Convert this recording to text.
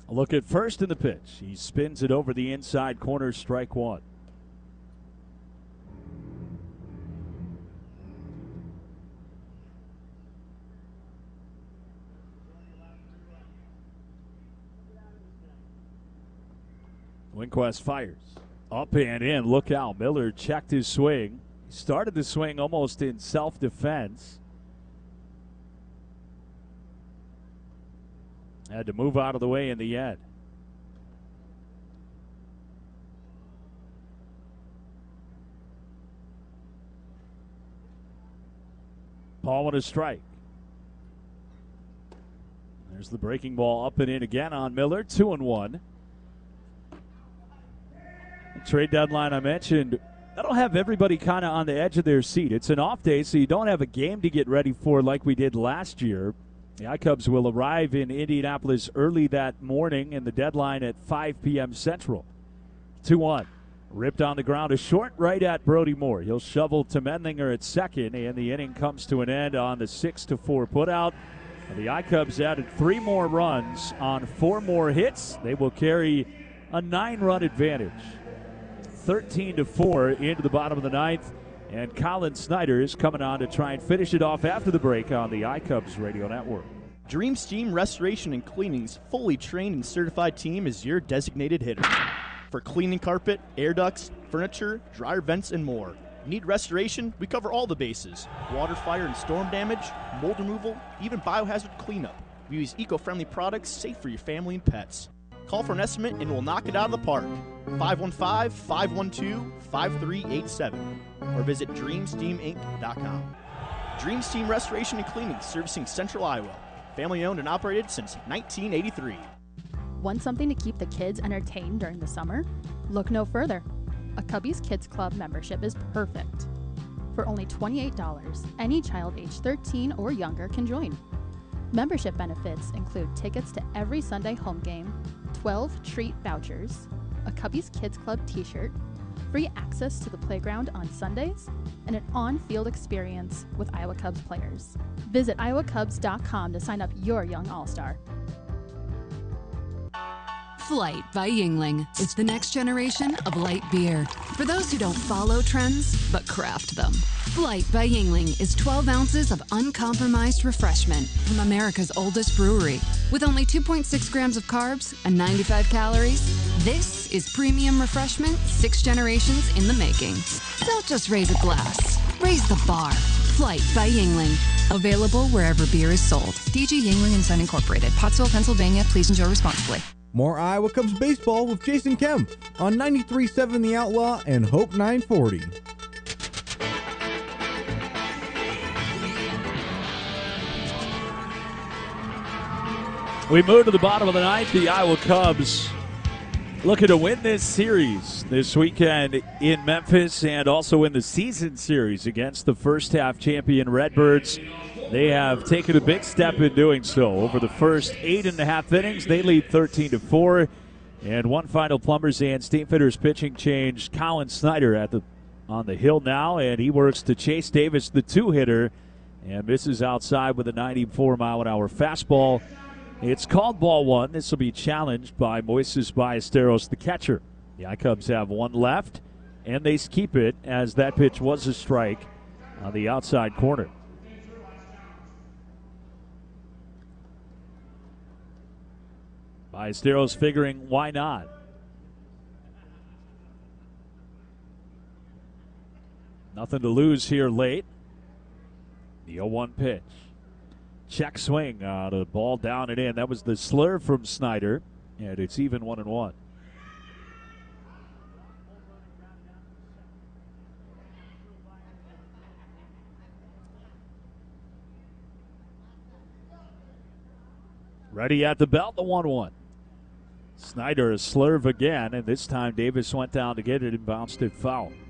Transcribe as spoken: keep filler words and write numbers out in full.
A look at first in the pitch. He spins it over the inside corner, strike one. Winquest fires. Up and in. Look out. Miller checked his swing. He started the swing almost in self-defense. Had to move out of the way in the end. Paul with a strike. There's the breaking ball up and in again on Miller. Two and one. The trade deadline I mentioned, that'll have everybody kind of on the edge of their seat. It's an off day, so you don't have a game to get ready for like we did last year. The iCubs will arrive in Indianapolis early that morning, and the deadline at five p.m. Central. two one. Ripped on the ground, a short right at Brody Moore. He'll shovel to Mendlinger at second, and the inning comes to an end on the six to four putout. The iCubs added three more runs on four more hits. They will carry a nine-run advantage. thirteen to four into the bottom of the ninth. And Colin Snyder is coming on to try and finish it off after the break on the iCubs Radio Network. Dream Steam Restoration and Cleaning's fully trained and certified team is your designated hitter. For cleaning carpet, air ducts, furniture, dryer vents, and more. Need restoration? We cover all the bases. Water, fire, and storm damage, mold removal, even biohazard cleanup. We use eco-friendly products safe for your family and pets. Call for an estimate and we'll knock it out of the park. five one five, five one two, five three eight seven or visit dream steam inc dot com. Dream Steam Restoration and Cleaning, servicing Central Iowa. Family owned and operated since nineteen eighty-three. Want something to keep the kids entertained during the summer? Look no further. A Cubbies Kids Club membership is perfect. For only twenty-eight dollars, any child age thirteen or younger can join. Membership benefits include tickets to every Sunday home game, twelve treat vouchers, a Cubbies Kids Club t-shirt, free access to the playground on Sundays, and an on-field experience with Iowa Cubs players. Visit iowa cubs dot com to sign up your young all-star. Flight by Yuengling is the next generation of light beer. For those who don't follow trends, but craft them. Flight by Yuengling is twelve ounces of uncompromised refreshment from America's oldest brewery. With only two point six grams of carbs and ninety-five calories, this is premium refreshment six generations in the making. Don't just raise a glass, raise the bar. Flight by Yuengling. Available wherever beer is sold. D G Yuengling and Son Incorporated, Pottsville, Pennsylvania. Please enjoy responsibly. More Iowa Cubs baseball with Jason Kemp on ninety-three point seven The Outlaw and Hope nine forty. We move to the bottom of the ninth. The Iowa Cubs looking to win this series this weekend in Memphis and also in the season series against the first half champion Redbirds. They have taken a big step in doing so. Over the first eight and a half innings, they lead thirteen to four. And one final Plumbers and Steamfitters pitching change. Colin Snyder at the on the hill now, and he works to Chase Davis, the two-hitter, and misses outside with a ninety-four mile an hour fastball. It's called ball one. This will be challenged by Moises Ballesteros, the catcher. The iCubs have one left, and they keep it as that pitch was a strike on the outside corner. Ballesteros figuring why not. Nothing to lose here late. The oh one pitch. Check swing on a ball down and in. That was the slur from Snyder, and it's even one and one. Ready at the belt, the one one. Snyder a slurve again, and this time Davis went down to get it and bounced it foul.